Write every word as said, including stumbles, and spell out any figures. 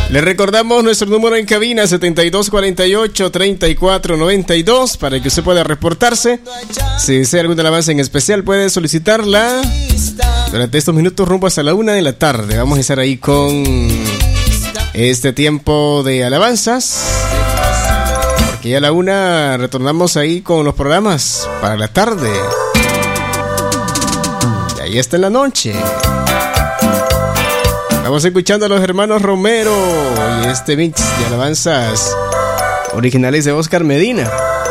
Les recordamos nuestro número en cabina setenta y dos cuarenta y ocho, treinta y cuatro noventa y dos para que usted pueda reportarse. Si desea alguna alabanza en especial puede solicitarla durante estos minutos rumbo hasta la una de la tarde. Vamos a estar ahí con este tiempo de alabanzas, porque ya a la una retornamos ahí con los programas para la tarde. Y ahí está en la noche. Estamos escuchando a los hermanos Romero y este mix de alabanzas originales de Oscar Medina.